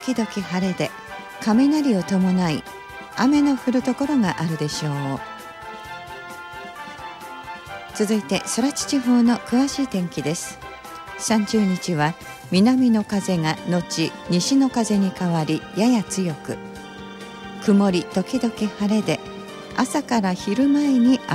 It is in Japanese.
時々晴れで雷を伴い雨の降るところがあるでしょう。続いて空知地方の詳しい天気です。30日は南の風が後西の風に変わりやや強く、曇り時々晴れで朝から昼前に